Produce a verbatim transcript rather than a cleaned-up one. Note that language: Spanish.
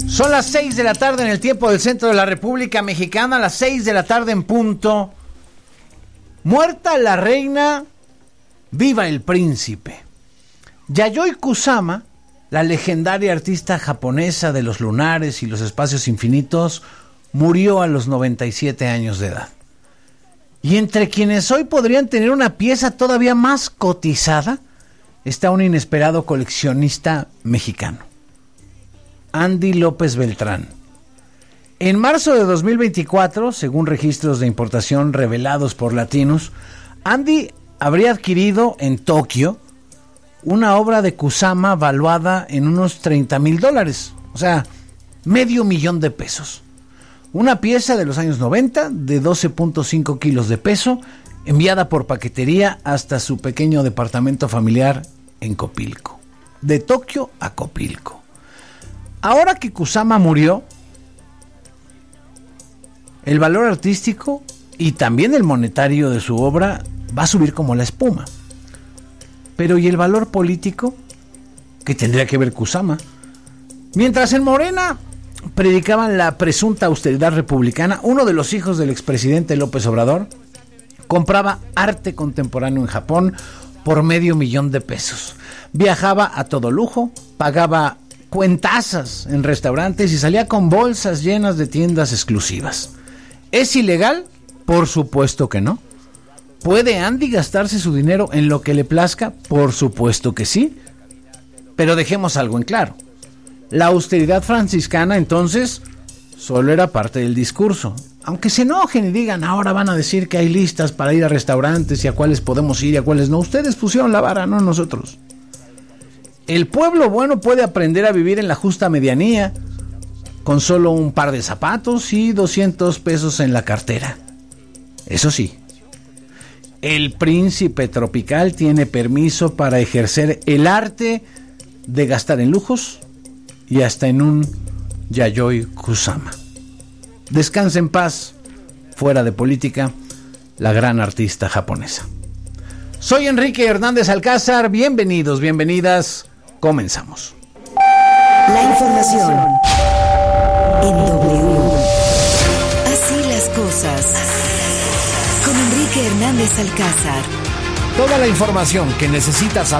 Son las seis de la tarde en el tiempo del centro de la República Mexicana, las seis de la tarde en punto. Muerta la reina, viva el príncipe. Yayoi Kusama, la legendaria artista japonesa de los lunares y los espacios infinitos, murió a los noventa y siete años de edad. Y entre quienes hoy podrían tener una pieza todavía más cotizada, está un inesperado coleccionista mexicano, Andy López Beltrán. En marzo de dos mil veinticuatro, según registros de importación revelados por Latinos, Andy habría adquirido en Tokio una obra de Kusama valuada en unos treinta mil dólares, o sea, medio millón de pesos. Una pieza de los años noventa de doce punto cinco kilos de peso, enviada por paquetería hasta su pequeño departamento familiar en Copilco. De Tokio a Copilco. Ahora que Kusama murió, el valor artístico y también el monetario de su obra va a subir como la espuma. Pero ¿y el valor político? ¿Qué tendría que ver Kusama? Mientras en Morena predicaban la presunta austeridad republicana, uno de los hijos del expresidente López Obrador compraba arte contemporáneo en Japón por medio millón de pesos. Viajaba a todo lujo, pagaba cuentazas en restaurantes y salía con bolsas llenas de tiendas exclusivas. ¿Es ilegal? Por supuesto que no. ¿Puede Andy gastarse su dinero en lo que le plazca? Por supuesto que sí. Pero dejemos algo en claro. La austeridad franciscana, entonces, solo era parte del discurso. Aunque se enojen y digan, ahora van a decir que hay listas para ir a restaurantes y a cuáles podemos ir y a cuáles no. Ustedes pusieron la vara, no nosotros. El pueblo bueno puede aprender a vivir en la justa medianía, con solo un par de zapatos y doscientos pesos en la cartera. Eso sí, el príncipe tropical tiene permiso para ejercer el arte de gastar en lujos y hasta en un Yayoi Kusama. Descansa en paz, fuera de política, la gran artista japonesa. Soy Enrique Hernández Alcázar, bienvenidos, bienvenidas, comenzamos. La información en W. Así las cosas. Con Enrique Hernández Alcázar. Toda la información que necesitas saber